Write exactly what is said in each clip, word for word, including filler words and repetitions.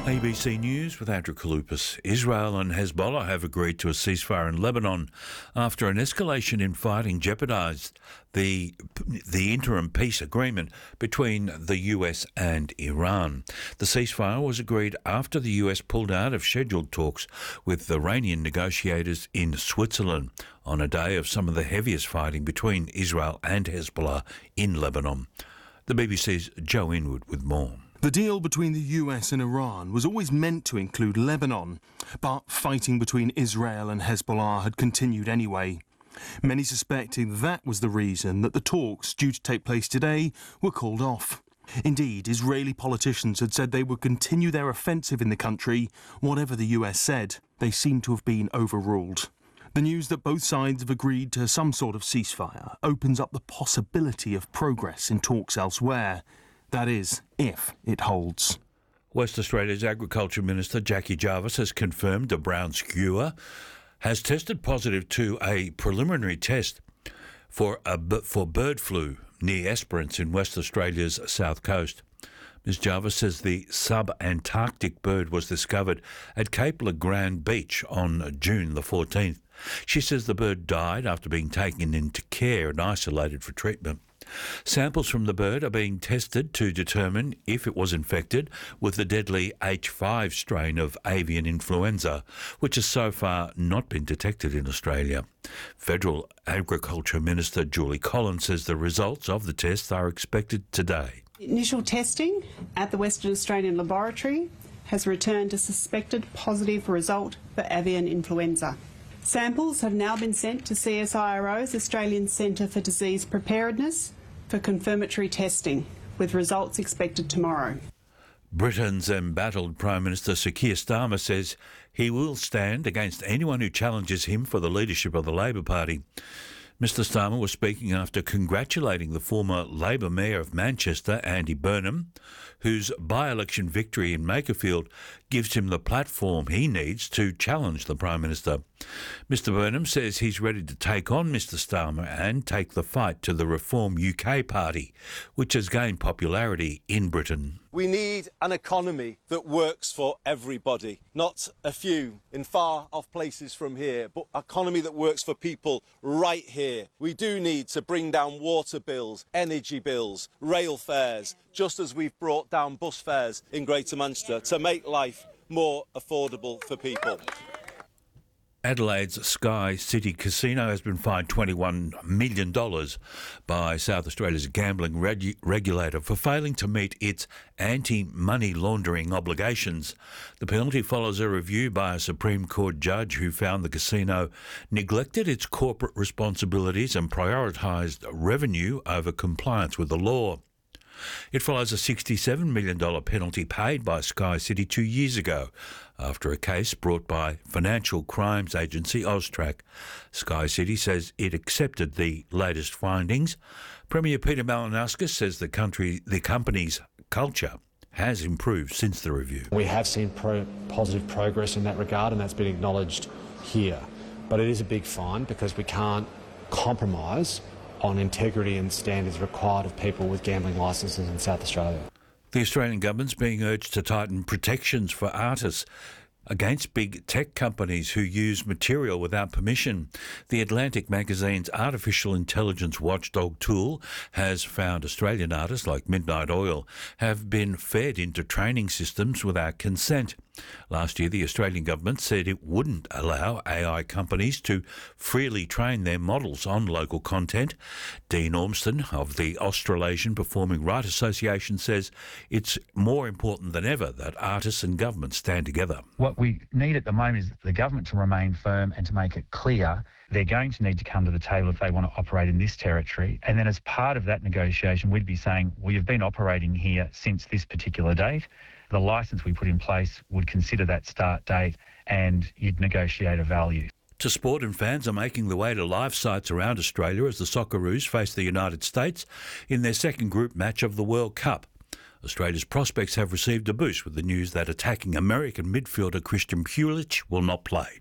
A B C News with Andrew Kaloupas. Israel and Hezbollah have agreed to a ceasefire in Lebanon after an escalation in fighting jeopardised the the interim peace agreement between the U S and Iran. The ceasefire was agreed after the U S pulled out of scheduled talks with Iranian negotiators in Switzerland on a day of some of the heaviest fighting between Israel and Hezbollah in Lebanon. The B B C's Joe Inwood with more. The deal between the U S and Iran was always meant to include Lebanon, but fighting between Israel and Hezbollah had continued anyway. Many suspected that was the reason that the talks due to take place today were called off. Indeed, Israeli politicians had said they would continue their offensive in the country, whatever the U S said. They seem to have been overruled. The news that both sides have agreed to some sort of ceasefire opens up the possibility of progress in talks elsewhere. That is, if it holds. West Australia's Agriculture Minister Jackie Jarvis has confirmed a brown skua has tested positive to a preliminary test for a, for bird flu near Esperance in West Australia's south coast. Miz Jarvis says the sub-Antarctic bird was discovered at Cape Le Grand Beach on June the fourteenth. She says the bird died after being taken into care and isolated for treatment. Samples from the bird are being tested to determine if it was infected with the deadly H five strain of avian influenza, which has so far not been detected in Australia. Federal Agriculture Minister Julie Collins says the results of the tests are expected today. Initial testing at the Western Australian Laboratory has returned a suspected positive result for avian influenza. Samples have now been sent to C S I R O's Australian Centre for Disease Preparedness for confirmatory testing, with results expected tomorrow. Britain's embattled Prime Minister Sir Keir Starmer says he will stand against anyone who challenges him for the leadership of the Labor Party. Mister Starmer was speaking after congratulating the former Labor Mayor of Manchester, Andy Burnham, whose by-election victory in Makerfield gives him the platform he needs to challenge the Prime Minister. Mister Burnham says he's ready to take on Mister Starmer and take the fight to the Reform U K party, which has gained popularity in Britain. We need an economy that works for everybody, not a few in far-off places from here, but an economy that works for people right here. We do need to bring down water bills, energy bills, rail fares, just as we've brought down bus fares in Greater Manchester to make life more affordable for people. Adelaide's Sky City Casino has been fined twenty-one million dollars by South Australia's gambling regu- regulator for failing to meet its anti-money laundering obligations. The penalty follows a review by a Supreme Court judge who found the casino neglected its corporate responsibilities and prioritised revenue over compliance with the law. It follows a sixty-seven million dollars penalty paid by Sky City two years ago after a case brought by financial crimes agency Austrac. Sky City says it accepted the latest findings. Premier Peter Malinauskas says the country, the company's culture has improved since the review. We have seen pro- positive progress in that regard, and that's been acknowledged here. But it is a big fine because we can't compromise on integrity and standards required of people with gambling licences in South Australia. The Australian government's being urged to tighten protections for artists against big tech companies who use material without permission. The Atlantic magazine's artificial intelligence watchdog tool has found Australian artists like Midnight Oil have been fed into training systems without consent. Last year, the Australian government said it wouldn't allow A I companies to freely train their models on local content. Dean Ormston of the Australasian Performing Rights Association says it's more important than ever that artists and governments stand together. What we need at the moment is the government to remain firm and to make it clear they're going to need to come to the table if they want to operate in this territory. And then as part of that negotiation, we'd be saying, we have been operating here since this particular date. The licence we put in place would consider that start date and you'd negotiate a value. To sport, and fans are making their way to live sites around Australia as the Socceroos face the United States in their second group match of the World Cup. Australia's prospects have received a boost with the news that attacking American midfielder Christian Pulisic will not play.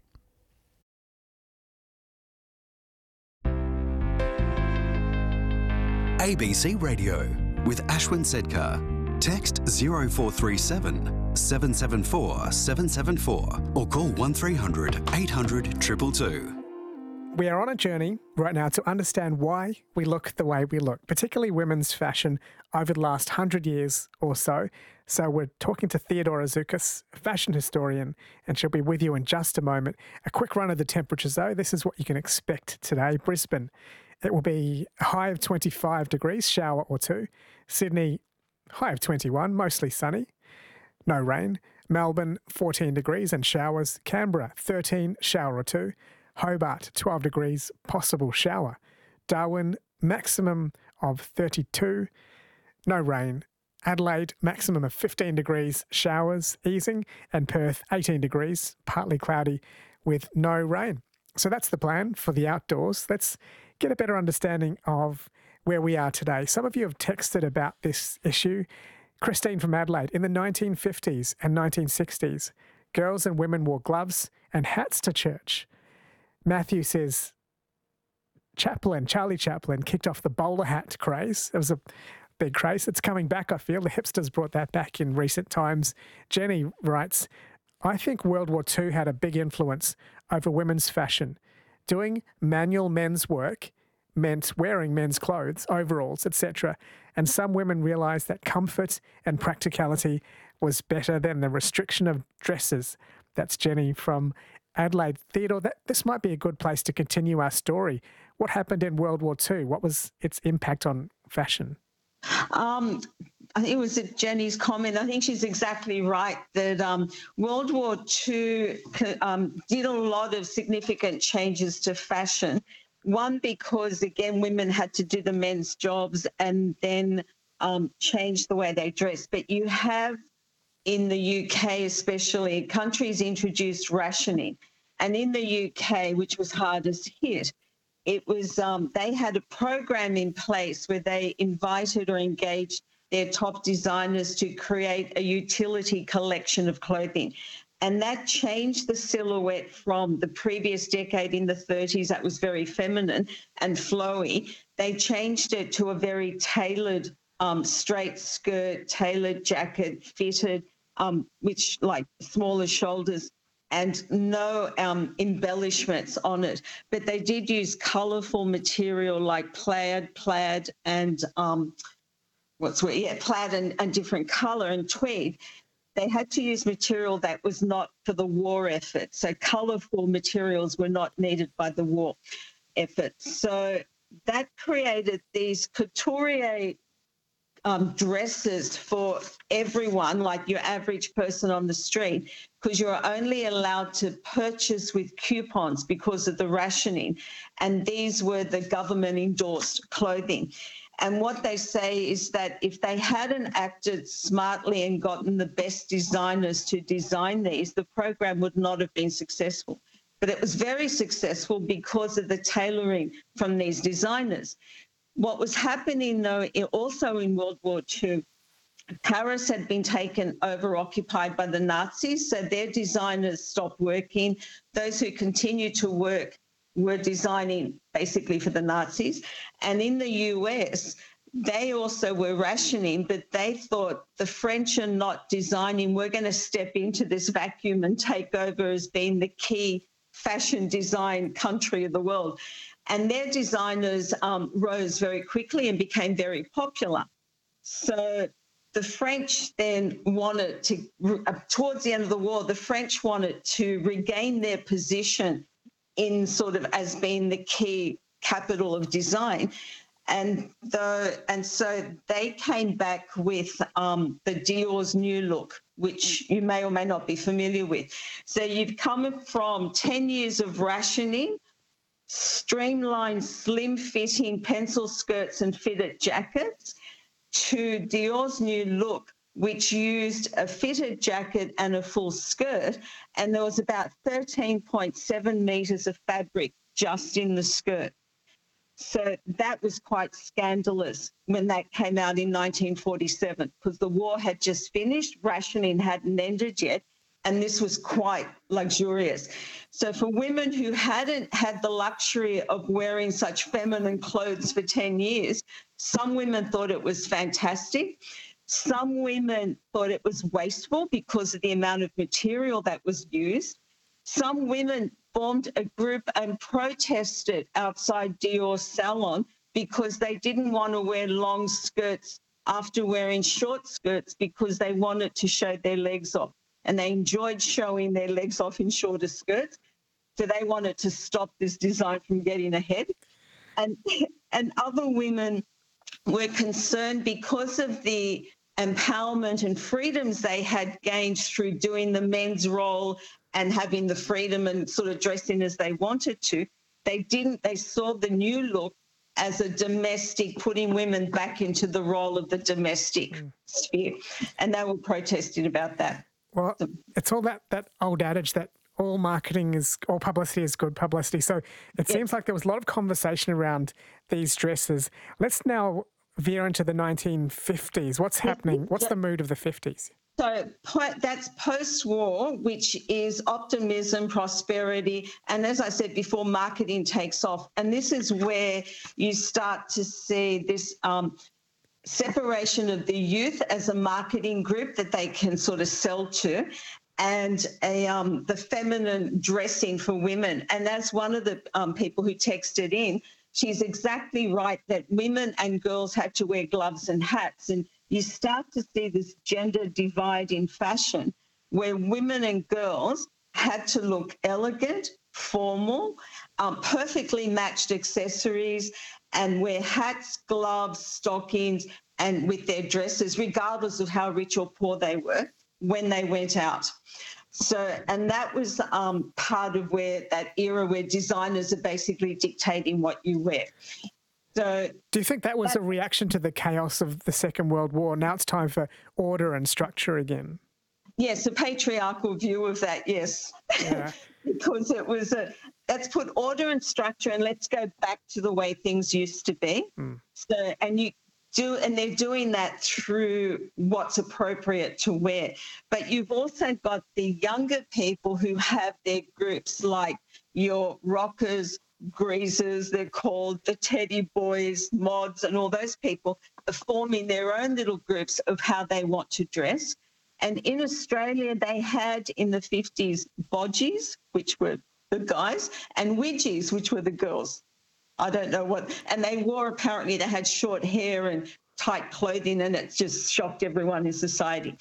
A B C Radio with Ashwin Sedkar. Text zero four three seven seven seven four seven seven four or call one three hundred eight hundred two two two. We are on a journey right now to understand why we look the way we look, particularly women's fashion over the last hundred years or so. So we're talking to Theodora Zoukis, a fashion historian, and she'll be with you in just a moment. A quick run of the temperatures, though. This is what you can expect today. Brisbane, it will be a high of twenty-five degrees, shower or two. Sydney, high of twenty-one, mostly sunny, no rain. Melbourne, fourteen degrees and showers. Canberra, thirteen, shower or two. Hobart, twelve degrees, possible shower. Darwin, maximum of thirty-two, no rain. Adelaide, maximum of fifteen degrees, showers, easing. And Perth, eighteen degrees, partly cloudy with no rain. So that's the plan for the outdoors. Let's get a better understanding of where we are today. Some of you have texted about this issue. Christine from Adelaide, in the nineteen fifties and nineteen sixties, girls and women wore gloves and hats to church. Matthew says Chaplin, Charlie Chaplin, kicked off the bowler hat craze. It was a big craze. It's coming back, I feel. The hipsters brought that back in recent times. Jenny writes, I think World War Two had a big influence over women's fashion. Doing manual men's work meant wearing men's clothes, overalls, et cetera. And some women realised that comfort and practicality was better than the restriction of dresses. That's Jenny from Adelaide. Theodore, that, this might be a good place to continue our story. What happened in World War Two? What was its impact on fashion? Um, I think it was Jenny's comment. I think she's exactly right that um, World War Two um, did a lot of significant changes to fashion. One, because, again, women had to do the men's jobs and then um, change the way they dress. But you have, in the U K especially, countries introduced rationing. And in the U K, which was hardest hit, it was um, they had a program in place where they invited or engaged their top designers to create a utility collection of clothing. And that changed the silhouette from the previous decade in the thirties, that was very feminine and flowy. They changed it to a very tailored um, straight skirt, tailored jacket, fitted, um, which like smaller shoulders, and no um, embellishments on it. But they did use colourful material like plaid, plaid and um, what's what? Yeah, plaid and, and different colour and tweed. They had to use material that was not for the war effort. So colourful materials were not needed by the war effort. So that created these couturier Um, dresses for everyone, like your average person on the street, because you're only allowed to purchase with coupons because of the rationing. And these were the government-endorsed clothing. And what they say is that if they hadn't acted smartly and gotten the best designers to design these, the program would not have been successful. But it was very successful because of the tailoring from these designers. What was happening, though, also in World War Two, Paris had been taken over, occupied by the Nazis, so their designers stopped working. Those who continued to work were designing basically for the Nazis. And in the U S, they also were rationing, but they thought the French are not designing. We're going to step into this vacuum and take over as being the key fashion design country of the world. And their designers um, rose very quickly and became very popular. So the French then wanted to, uh, towards the end of the war, the French wanted to regain their position in sort of as being the key capital of design. And the, and so they came back with um, the Dior's New Look, which you may or may not be familiar with. So you've come from ten years of rationing, streamlined, slim-fitting pencil skirts and fitted jackets, to Dior's New Look, which used a fitted jacket and a full skirt, and there was about thirteen point seven metres of fabric just in the skirt. So that was quite scandalous when that came out in nineteen forty-seven, because the war had just finished, rationing hadn't ended yet, and this was quite luxurious. So for women who hadn't had the luxury of wearing such feminine clothes for ten years, some women thought it was fantastic. Some women thought it was wasteful because of the amount of material that was used. Some women formed a group and protested outside Dior's salon because they didn't want to wear long skirts after wearing short skirts because they wanted to show their legs off. And they enjoyed showing their legs off in shorter skirts. So they wanted to stop this design from getting ahead. And, and other women were concerned because of the empowerment and freedoms they had gained through doing the men's role and having the freedom and sort of dressing as they wanted to. They didn't, they saw the new look as a domestic, putting women back into the role of the domestic mm. sphere. And they were protesting about that. Well, it's all that, that old adage that all marketing is, all publicity is good publicity. So it yeah. seems like there was a lot of conversation around these dresses. Let's now veer into the nineteen fifties. What's happening? What's the mood of the fifties? So that's post-war, which is optimism, prosperity, and as I said before, marketing takes off. And this is where you start to see this um, separation of the youth as a marketing group that they can sort of sell to, and a, um, the feminine dressing for women. And that's one of the um, people who texted in. She's exactly right that women and girls had to wear gloves and hats. And you start to see this gender divide in fashion where women and girls had to look elegant, formal, um, perfectly matched accessories, and wear hats, gloves, stockings, and with their dresses, regardless of how rich or poor they were, when they went out. So, and that was um, part of where that era where designers are basically dictating what you wear. So, do you think that was that, a reaction to the chaos of the Second World War? Now it's time for order and structure again. Yes, a patriarchal view of that, yes. Yeah. Because it was a, let's put order and structure and let's go back to the way things used to be. Mm. So, and you do, and they're doing that through what's appropriate to wear. But you've also got the younger people who have their groups like your rockers, greasers, they're called, the teddy boys, mods, and all those people are forming their own little groups of how they want to dress. And in Australia, they had in the fifties bodgies, which were the guys, and widgies, which were the girls. I don't know what, and they wore, apparently they had short hair and tight clothing, and it just shocked everyone in society.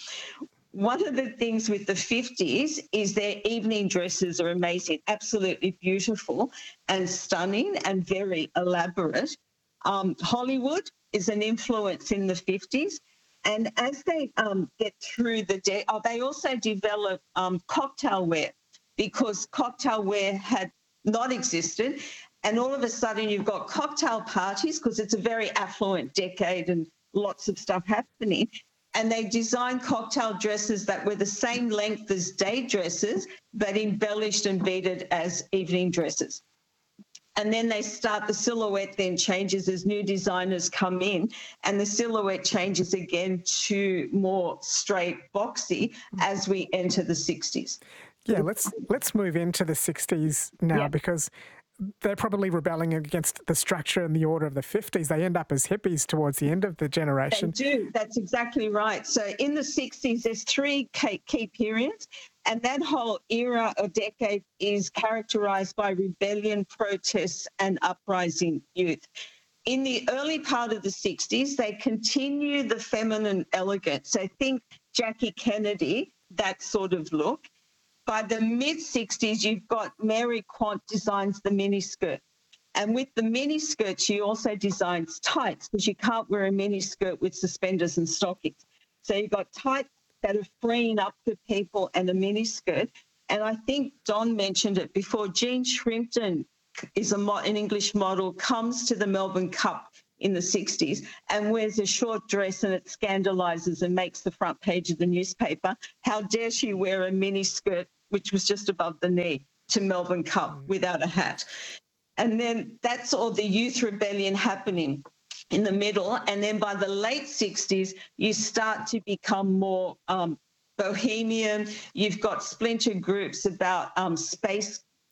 One of the things with the fifties is their evening dresses are amazing, absolutely beautiful and stunning and very elaborate. Um, Hollywood is an influence in the fifties. And as they um, get through the day, oh, they also develop um, cocktail wear, because cocktail wear had not existed. And all of a sudden you've got cocktail parties, because it's a very affluent decade and lots of stuff happening. And they designed cocktail dresses that were the same length as day dresses, but embellished and beaded as evening dresses. And then they start, the silhouette then changes as new designers come in, and the silhouette changes again to more straight boxy as we enter the sixties. Yeah, let's let's move into the sixties now, yeah. because they're probably rebelling against the structure and the order of the fifties. They end up as hippies towards the end of the generation. They do. That's exactly right. So in the sixties, there's three key periods, and that whole era or decade is characterised by rebellion, protests and uprising youth. In the early part of the sixties, they continue the feminine elegance. So think Jackie Kennedy, that sort of look. By the mid-sixties, you've got Mary Quant designs the miniskirt. And with the miniskirt, she also designs tights, because you can't wear a miniskirt with suspenders and stockings. So you've got tights that are freeing up for people and a miniskirt. And I think Don mentioned it before, Jean Shrimpton is a mo- an English model, comes to the Melbourne Cup in the sixties and wears a short dress, and it scandalises and makes the front page of the newspaper. How dare she wear a mini skirt, which was just above the knee, to Melbourne Cup without a hat? And then that's all the youth rebellion happening in the middle. And then by the late sixties, you start to become more um, bohemian. You've got splinter groups about um, space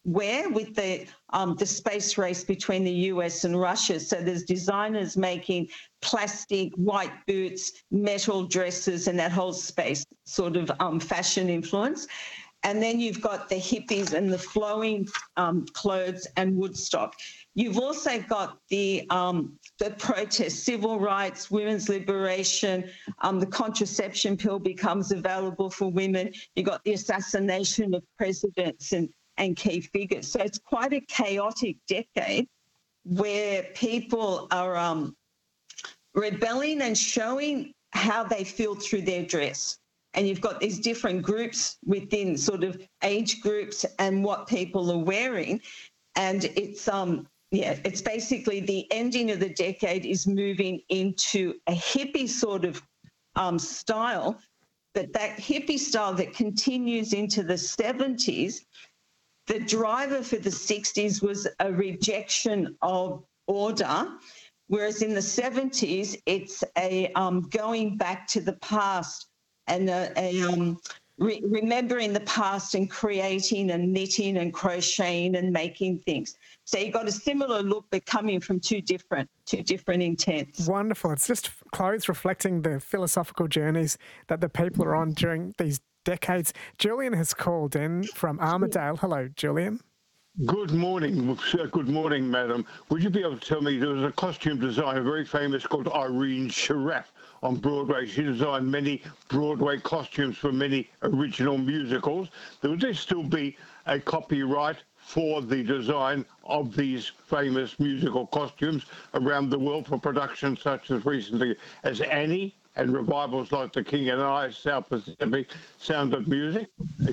wear with the um, the space race between the U S and Russia. So there's designers making plastic, white boots, metal dresses, and that whole space sort of um, fashion influence. And then you've got the hippies and the flowing um, clothes and Woodstock. You've also got the um, the protests, civil rights, women's liberation, um, the contraception pill becomes available for women. You've got the assassination of presidents and, and key figures. So it's quite a chaotic decade where people are um, rebelling and showing how they feel through their dress. And you've got these different groups within sort of age groups and what people are wearing. And it's, um, yeah, it's basically the ending of the decade is moving into a hippie sort of um, style, but that hippie style that continues into the seventies, the driver for the sixties was a rejection of order, whereas in the seventies, it's a um, going back to the past and a, a um, re- remembering the past and creating and knitting and crocheting and making things. So you've got a similar look, but coming from two different, two different intents. Wonderful. It's just clothes reflecting the philosophical journeys that the people are on during these decades. Julian has called in from Armidale. Hello, Julian. Good morning. Good morning, madam. Would you be able to tell me, there was a costume designer, very famous, called Irene Sharaff on Broadway. She designed many Broadway costumes for many original musicals. Would there still be a copyright for the design of these famous musical costumes around the world for productions such as recently as Annie and revivals like The King and I, South Pacific, Sound of Music?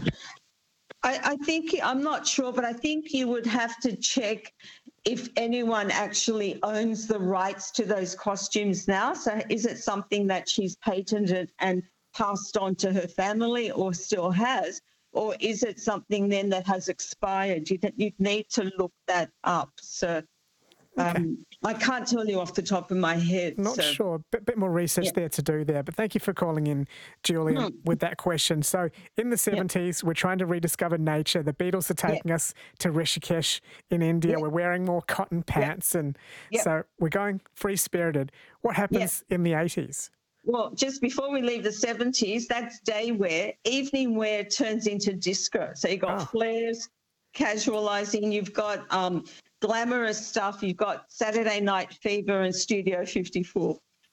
I, I think, I'm not sure, but I think you would have to check if anyone actually owns the rights to those costumes now. So is it something that she's patented and passed on to her family or still has? Or is it something then that has expired? You you'd need to look that up. So um, okay. I can't tell you off the top of my head. Not so. sure. A bit, bit more research yeah. there to do there. But thank you for calling in, Julian, mm. with that question. So in the seventies, yeah. we're trying to rediscover nature. The Beatles are taking yeah. us to Rishikesh in India. Yeah. We're wearing more cotton pants. Yeah. And yeah. so we're going free-spirited. What happens yeah. in the eighties? Well, just before we leave the seventies, that's day wear. Evening wear turns into disco. So you've got oh. flares, casualising. You've got um, glamorous stuff. You've got Saturday Night Fever and Studio fifty-four.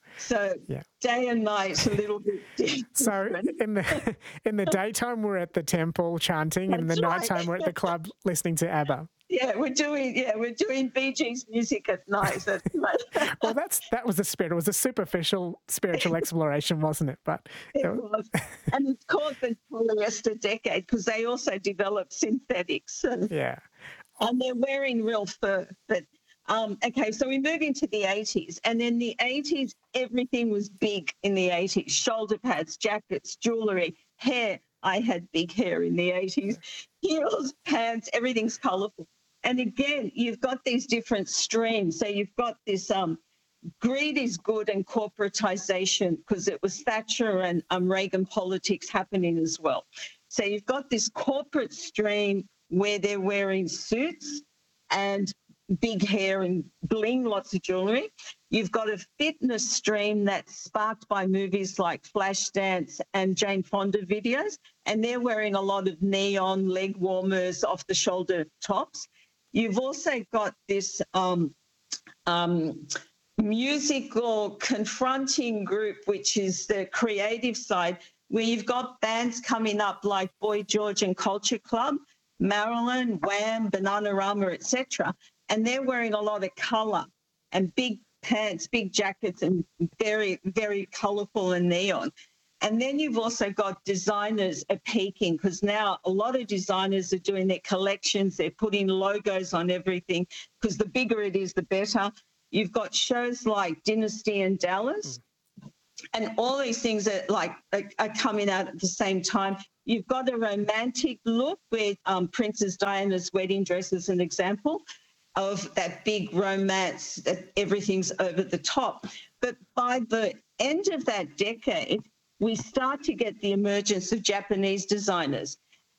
So yeah. day and night a little bit different. So in the in the daytime we're at the temple chanting, and in the right. nighttime we're at the club listening to ABBA. Yeah, we're doing yeah we're doing Bee Gees music at night. That's right. Well, that's that was the spirit. It was a superficial spiritual exploration, wasn't it? But it was, and it's called the polyester decade because they also developed synthetics. And, yeah, and they're wearing real fur. But um, okay, so we move into the eighties, and then the eighties, everything was big in the eighties: shoulder pads, jackets, jewellery, hair. I had big hair in the eighties. Heels, pants, everything's colourful. And again, you've got these different streams. So you've got this um, greed is good and corporatisation, because it was Thatcher and um, Reagan politics happening as well. So you've got this corporate stream where they're wearing suits and big hair and bling, lots of jewellery. You've got a fitness stream that's sparked by movies like Flashdance and Jane Fonda videos, and they're wearing a lot of neon leg warmers, off-the-shoulder tops. You've also got this um, um, musical confronting group, which is the creative side, where you've got bands coming up like Boy George and Culture Club, Marilyn, Wham, Bananarama, et cetera, and they're wearing a lot of colour and big pants, big jackets, and very, very colourful and neon. And then you've also got designers are peaking, because now a lot of designers are doing their collections. They're putting logos on everything, because the bigger it is, the better. You've got shows like Dynasty and Dallas, mm. and all these things are like are, are coming out at the same time. You've got a romantic look with um, Princess Diana's wedding dress as an example of that big romance, that everything's over the top. But by the end of that decade, we start to get the emergence of Japanese designers.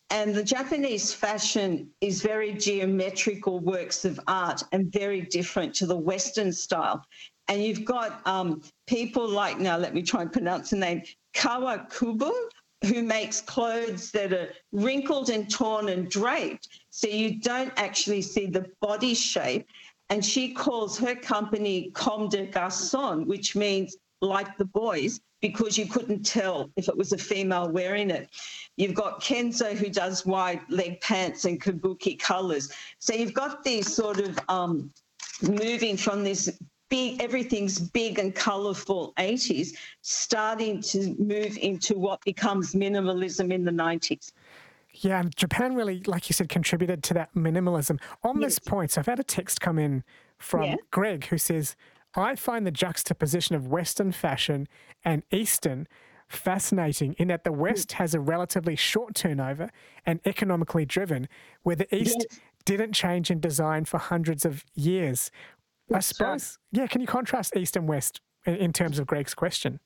And the Japanese fashion is very geometrical works of art and very different to the Western style. And you've got um, people like, now let me try and pronounce the name, Kawakubo, who makes clothes that are wrinkled and torn and draped, so you don't actually see the body shape. And she calls her company Comme des Garçons, which means like the boys, because you couldn't tell if it was a female wearing it. You've got Kenzo, who does wide leg pants and kabuki colours. So you've got these sort of um, moving from this big, everything's big and colourful eighties, starting to move into what becomes minimalism in the nineties. Yeah, and Japan really, like you said, contributed to that minimalism. On yes. this point, so I've had a text come in from yeah. Greg, who says, I find the juxtaposition of Western fashion and Eastern fascinating in that the West has a relatively short turnover and economically driven, where the East yes. didn't change in design for hundreds of years. That's I suppose, right. yeah, can you contrast East and West in, in terms of Greg's question?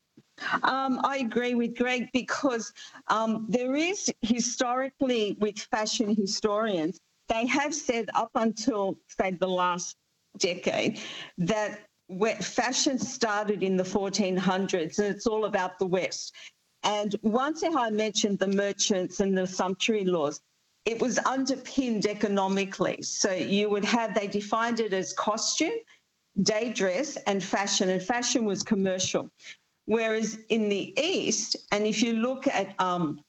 Um, I agree with Greg, because um, there is historically, with fashion historians, they have said up until, say, the last decade, that fashion started in the fourteen hundreds and it's all about the West. And once I mentioned the merchants and the sumptuary laws, it was underpinned economically. So you would have, they defined it as costume, day dress and fashion, and fashion was commercial. Whereas in the East, and if you look at um,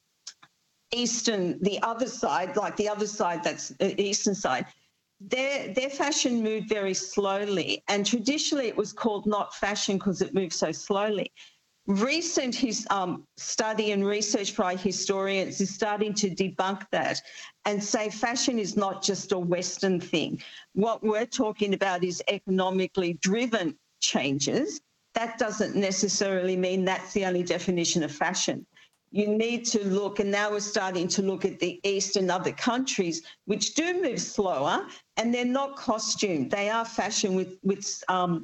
Eastern, the other side, like the other side, that's the Eastern side, their, their fashion moved very slowly. And traditionally it was called not fashion because it moved so slowly. Recent his, um, study and research by historians is starting to debunk that and say fashion is not just a Western thing. What we're talking about is economically driven changes. That doesn't necessarily mean that's the only definition of fashion. You need to look, and now we're starting to look at the East and other countries which do move slower, and they're not costume. They are fashion with, with um,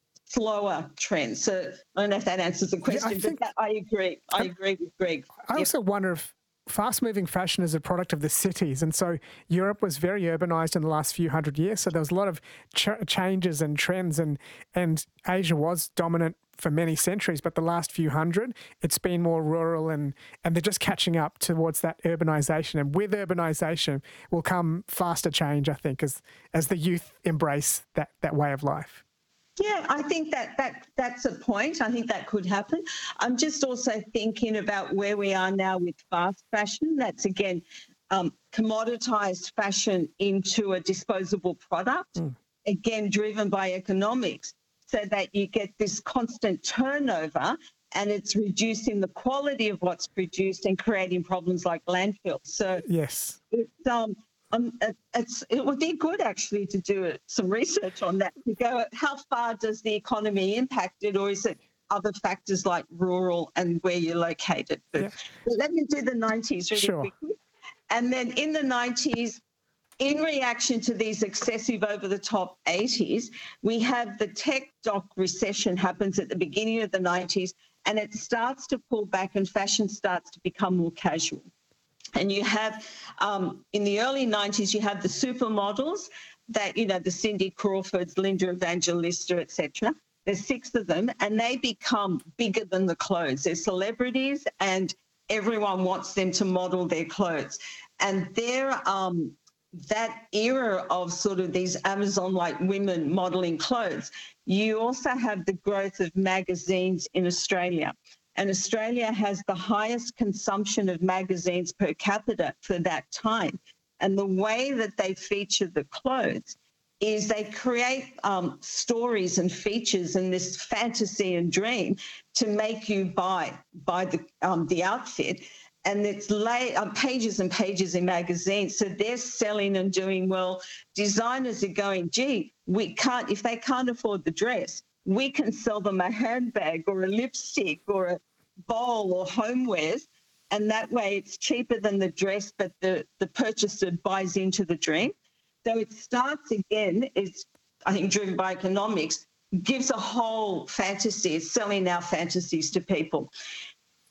slower trends. So I don't know if that answers the question, yeah, I think, but that, I agree. I, I agree with Greg. I yep. also wonder if fast-moving fashion is a product of the cities. And so Europe was very urbanized in the last few hundred years. So there was a lot of ch- changes and trends, and, and Asia was dominant for many centuries. But the last few hundred, it's been more rural, and, and they're just catching up towards that urbanization. And with urbanization will come faster change, I think, as, as the youth embrace that, that way of life. Yeah, I think that, that that's a point. I think that could happen. I'm just also thinking about where we are now with fast fashion. That's, again, um, commoditized fashion into a disposable product, mm. again, driven by economics, so that you get this constant turnover and it's reducing the quality of what's produced and creating problems like landfills. So yes, it's... um. Um, it's, it would be good actually to do some research on that, to go how far does the economy impact it, or is it other factors like rural and where you're located. But, yeah. but let me do the nineties really sure. quickly. And then in the nineties, in reaction to these excessive over-the-top eighties, we have the tech doc recession happens at the beginning of the nineties, and it starts to pull back and fashion starts to become more casual. And you have, um, in the early nineties, you have the supermodels that, you know, the Cindy Crawfords, Linda Evangelista, et cetera. There's six of them, and they become bigger than the clothes. They're celebrities, and everyone wants them to model their clothes. And they're, um, that era of sort of these Amazon-like women modelling clothes, you also have the growth of magazines in Australia. And Australia has the highest consumption of magazines per capita for that time. And the way that they feature the clothes is they create um, stories and features and this fantasy and dream to make you buy, buy the, um, the outfit. And it's lay, um, pages and pages in magazines. So they're selling and doing well. Designers are going, gee, we can't, if they can't afford the dress, we can sell them a handbag or a lipstick or a bowl or homewares, and that way it's cheaper than the dress, but the, the purchaser buys into the dream. So it starts again, it's, I think, driven by economics, gives a whole fantasy, it's selling our fantasies to people.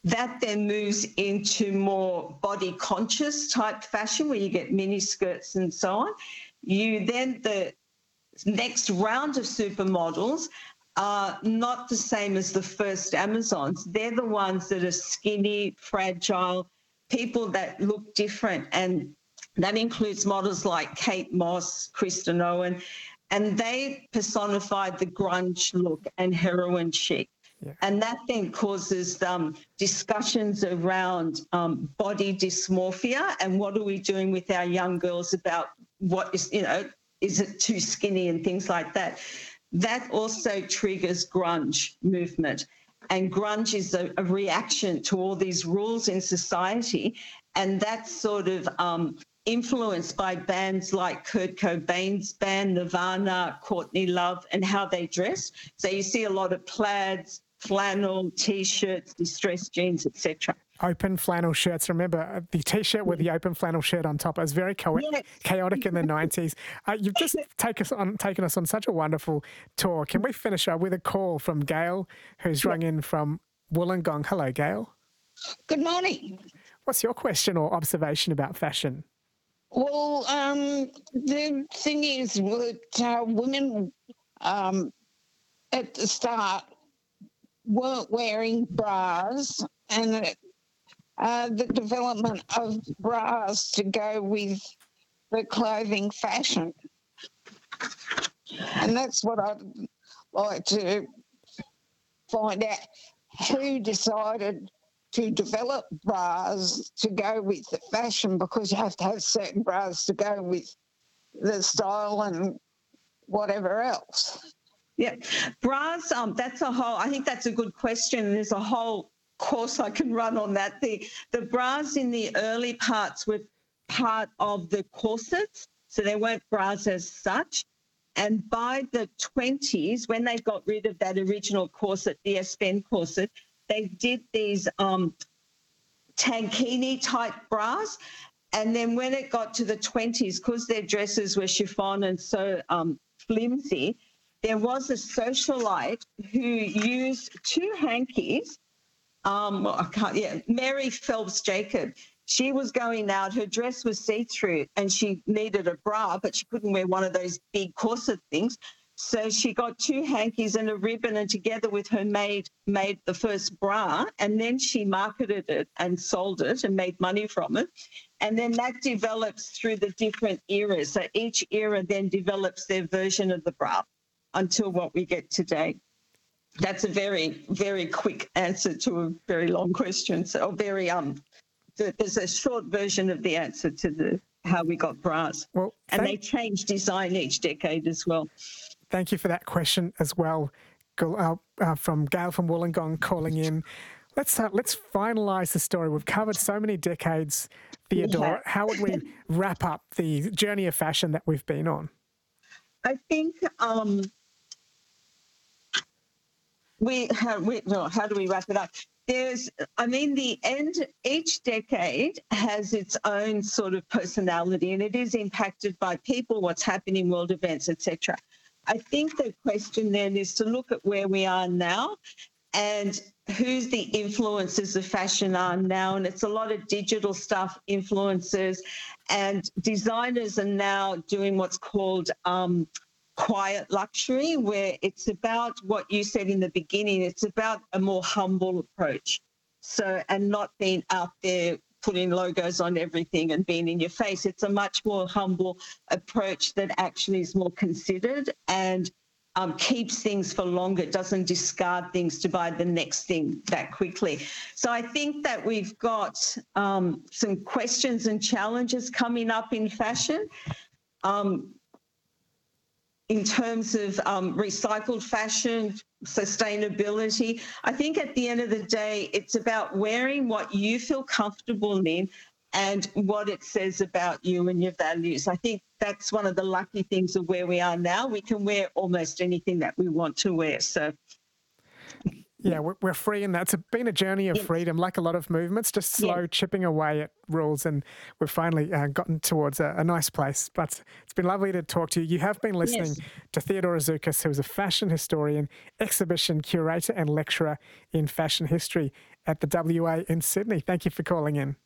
That then moves into more body conscious type fashion where you get mini skirts and so on. You then, the next round of supermodels are not the same as the first Amazons. They're the ones that are skinny, fragile, people that look different. And that includes models like Kate Moss, Kristen Owen, and they personified the grunge look and heroin chic. Yeah. And that then causes um, discussions around um, body dysmorphia and what are we doing with our young girls about what is, you know, is it too skinny and things like that. That also triggers grunge movement. And grunge is a, a reaction to all these rules in society. And that's sort of um, influenced by bands like Kurt Cobain's band, Nirvana, Courtney Love, and how they dress. So you see a lot of plaids, flannel, T-shirts, distressed jeans, et cetera. Open flannel shirts. Remember the T-shirt with the open flannel shirt on top. It was very cha- yes. chaotic in the nineties. Uh, you've just take us on, taken us on such a wonderful tour. Can we finish up with a call from Gail, who's rung in from Wollongong? Hello, Gail. Good morning. What's your question or observation about fashion? Well, um, the thing is that uh, women um, at the start weren't wearing bras, and uh, the development of bras to go with the clothing fashion. And that's what I'd like to find out, who decided to develop bras to go with the fashion, because you have to have certain bras to go with the style and whatever else. Yeah, bras, um, that's a whole, I think that's a good question. There's a whole course I can run on that. The, the bras in the early parts were part of the corsets, so they weren't bras as such. And by the twenties, when they got rid of that original corset, the S P N corset, they did these um, tankini type bras. And then when it got to the twenties, because their dresses were chiffon and so um, flimsy, there was a socialite who used two hankies. Um, I can't, yeah, Mary Phelps Jacob. She was going out, her dress was see-through and she needed a bra, but she couldn't wear one of those big corset things. So she got two hankies and a ribbon, and together with her maid made the first bra, and then she marketed it and sold it and made money from it. And then that develops through the different eras. So each era then develops their version of the bra until what we get today. That's a very, very quick answer to a very long question. So very, um, there's a short version of the answer to the how we got bras. Well, and thank- they change design each decade as well. Thank you for that question as well, uh, uh, from Gail from Wollongong calling in. Let's uh, let's finalise the story. We've covered so many decades, Theodora. Yeah. How would we wrap up the journey of fashion that we've been on? I think um, we, how, we no, how do we wrap it up? There's, I mean, the end, each decade has its own sort of personality, and it is impacted by people, what's happening, world events, et cetera. I think the question then is to look at where we are now and who's the influencers of fashion are now. And it's a lot of digital stuff, influencers, and designers are now doing what's called um, quiet luxury, where it's about what you said in the beginning. It's about a more humble approach. So, and not being out there putting logos on everything and being in your face. It's a much more humble approach that actually is more considered and um, keeps things for longer, doesn't discard things to buy the next thing that quickly. So I think that we've got um, some questions and challenges coming up in fashion. Um, in terms of um, recycled fashion, sustainability. I think at the end of the day, it's about wearing what you feel comfortable in and what it says about you and your values. I think that's one of the lucky things of where we are now. We can wear almost anything that we want to wear. So, Yeah, we're, we're free, and that's a, been a journey of Yes. freedom, like a lot of movements, just slow Yes. chipping away at rules, and we've finally uh, gotten towards a, a nice place. But it's been lovely to talk to you. You have been listening Yes. to Theodora Zoukis, who is a fashion historian, exhibition curator and lecturer in fashion history at the W A in Sydney. Thank you for calling in.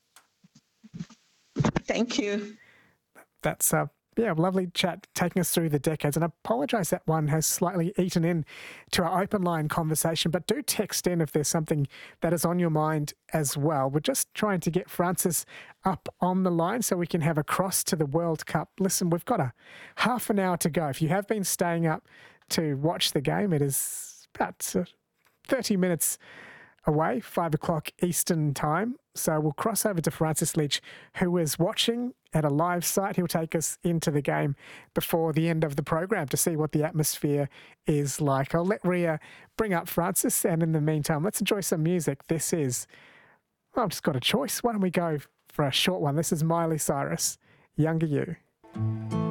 Thank you. That's uh, yeah, lovely chat taking us through the decades. And I apologise that one has slightly eaten in to our open line conversation, but do text in if there's something that is on your mind as well. We're just trying to get Francis up on the line so we can have a cross to the World Cup. Listen, we've got a half an hour to go. If you have been staying up to watch the game, it is about uh, thirty minutes away, five o'clock Eastern time. So we'll cross over to Francis Leach, who is watching at a live site. He'll take us into the game before the end of the program to see what the atmosphere is like. I'll let Ria bring up Francis, and in the meantime, let's enjoy some music. This is, well, I've just got a choice. Why don't we go for a short one? This is Miley Cyrus, Younger You.